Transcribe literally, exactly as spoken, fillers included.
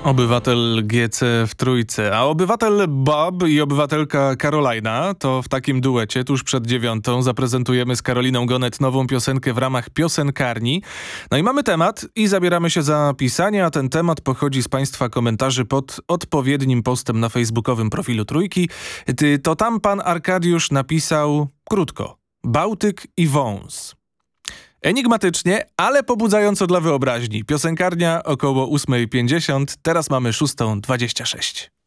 Obywatel G C w trójce, a obywatel Bob i obywatelka Karolina to w takim duecie tuż przed dziewiątą zaprezentujemy z Karoliną Gonet nową piosenkę w ramach piosenkarni. No i mamy temat i zabieramy się za pisanie, a ten temat pochodzi z Państwa komentarzy pod odpowiednim postem na facebookowym profilu Trójki. Ty, to tam pan Arkadiusz napisał krótko: Bałtyk i wąs. Enigmatycznie, ale pobudzająco dla wyobraźni. Piosenkarnia około ósma pięćdziesiąt, teraz mamy szósta dwadzieścia sześć.